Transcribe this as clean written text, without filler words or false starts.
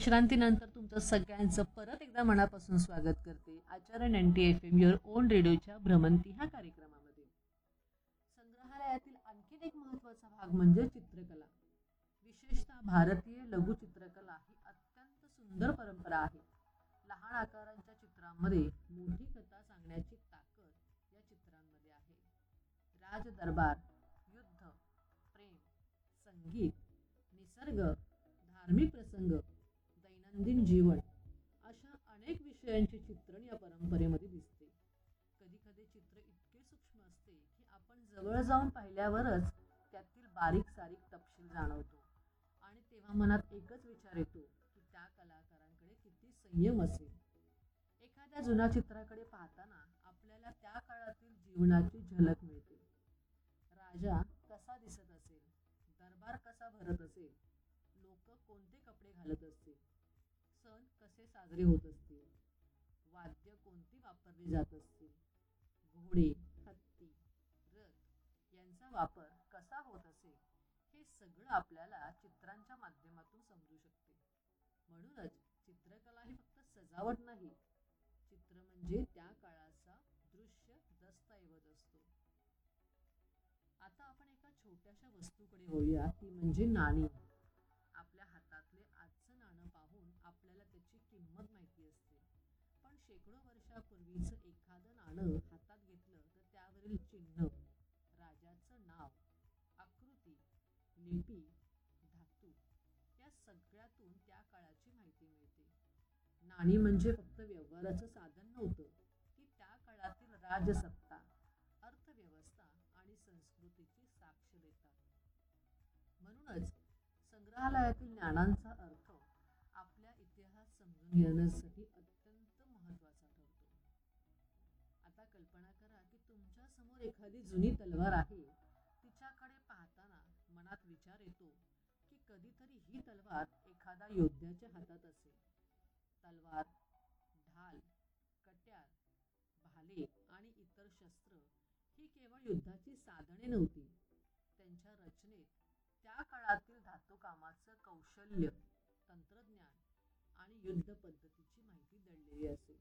विश्रांतीनंतर तुमचं सगळ्यांचं परत एकदा मनापासून स्वागत करते आचार्य 90 FM युअर ओन रेडिओच्या भ्रमंती ह्या कार्यक्रमामध्ये. संग्रहालयातील आणखीन एक महत्त्वाचा भाग म्हणजे चित्रकला. विशेषतः भारतीय लघुचित्रकला ही अत्यंत सुंदर परंपरा आहे. लहान आकारांच्या चित्रांमध्ये मोठी कथा सांगण्याची ताकद या चित्रांमध्ये आहे. राजदरबार, युद्ध, प्रेम, संगीत, निसर्ग, धार्मिक प्रसंग, दैनंदिन जीवन अशा अनेक विषयांचे चित्रण या परंपरेमध्ये दिसते. कधी कधी चित्र इतके सूक्ष्म असते की आपण जवळ जाऊन पाहिल्यावरच त्यातील बारीक सारीक तपशील जाणवतो आणि तेव्हा मनात एकच विचार येतो की त्या कलाकारांकडे किती संयम असेल. एखाद्या जुन्या चित्राकडे पाहताना आपल्याला त्या काळातील जीवनाची झलक मिळते. राजा कसा दिसत असेल, दरबार कसा भरत असेल, लोक कोणते कपडे घालत असतील, सण कसे साजरे होत असतील, वाद्य कोणती वापरली जात असतील, घोडे, हत्ती, रथ यांचा वापर कसा होत असेल, हे सगळं आपल्याला चित्रांच्या माध्यमातून समजू शकते. म्हणूनच चित्रकला ही फक्त सजावट नाही, चित्र म्हणजे त्या काळाचा दृश्य दस्तऐवज असतो. आता आपण एका छोट्याशा वस्तूकडे वळूया, ती म्हणजे नाणी. आपल्या हातातले आजचं नाणं पाहून आपल्याला त्याची किंमत माहिती असते, पण शेकडो वर्षापूर्वीचं एखादं नाणं हातात घेतलं तर त्यावरील चिन्ह, राजाचं नाव, आकृती, लिपी, धातू या सगळ्यातून त्या काळाची माहिती मिळते. नाणी म्हणजे फक्त व्यवहाराचं साधन नव्हतं, ती त्या काळातील राजसत्ता, अर्थव्यवस्था आणि संस्कृतीची साक्ष देतात. म्हणूनच संग्रहालयातील नाण्यांचा अर्थ आपल्या इतिहास समजून घेण्यासाठी अत्यंत महत्त्वाचा ठरतो. आता कल्पना करा की तुमच्या समोर एखादी जुनी तलवार आहे. तिच्याकडे पाहताना मनात विचार येतो की कधीतरी ही तलवार एखाद्या योद्ध्याच्या हातात असेल. तलवार, ढाल, कट्यार, भाले आणि इतर शस्त्र ही केवळ युद्धाची साधने नव्हती. त्यांच्या रचनेत त्या काळातील धातुकामाचं कौशल्य, तंत्रज्ञान आणि युद्ध पद्धतीची माहिती दडलेली असेल.